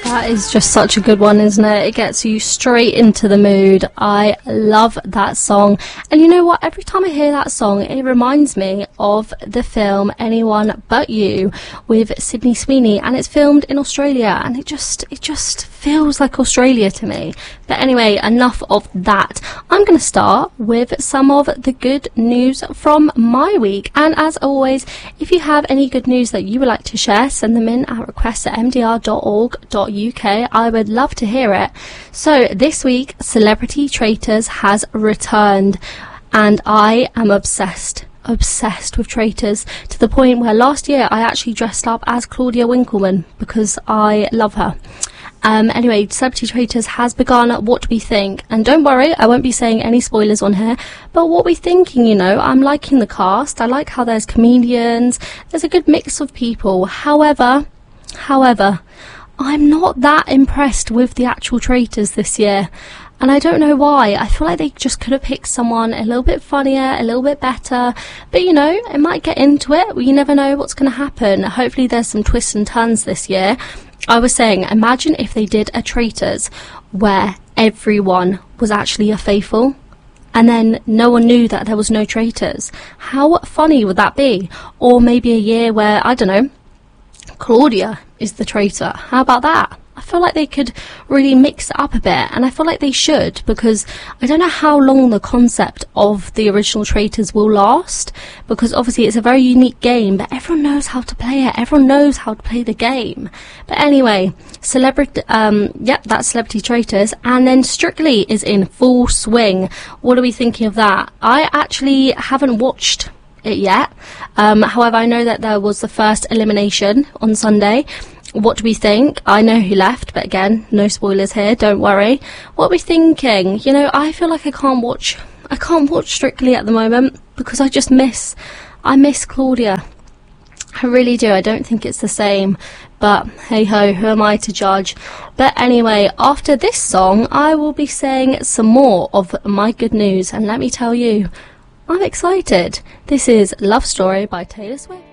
That is just such a good one, isn't it? It gets you straight into the mood. I love that song. And you know what? Every time I hear that song, it reminds me of the film Anyone But You with Sydney Sweeney. And it's filmed in Australia. And it just feels like Australia to me. But anyway, enough of that. I'm going to start with some of the good news from my week. And as always, if you have any good news that you would like to share, send them in at requests@mdr.org.uk. I would love to hear it. So this week, Celebrity Traitors has returned, and I am obsessed with Traitors, to the point where last year I actually dressed up as Claudia Winkleman because I love her. Anyway, Celebrity Traitors has begun. What we think, and don't worry, I won't be saying any spoilers on here, but what we're thinking, you know, I'm liking the cast. I like how there's comedians, there's a good mix of people. However, I'm not that impressed with the actual Traitors this year, and I don't know why. I feel like they just could have picked someone a little bit funnier, a little bit better, but you know, it might get into it. You never know what's going to happen. Hopefully there's some twists and turns this year. I was saying, imagine if they did a Traitors where everyone was actually a faithful, and then no one knew that there was no traitors. How funny would that be? Or maybe a year where, I don't know, Claudia is the traitor. How about that? I feel like they could really mix it up a bit, and I feel like they should, because I don't know how long the concept of the original Traitors will last, because obviously it's a very unique game, but everyone knows how to play it. Everyone knows how to play the game. But anyway, that's Celebrity Traitors, and then Strictly is in full swing. What are we thinking of that? I actually haven't watched it yet. However, I know that there was the first elimination on Sunday. What do we think? I know who left, but again, no spoilers here, don't worry. What are we thinking? You know, I feel like I can't watch Strictly at the moment because I miss Claudia. I really do. I don't think it's the same, but hey ho, who am I to judge? But anyway, after this song, I will be saying some more of my good news, and let me tell you, I'm excited. This is Love Story by Taylor Swift.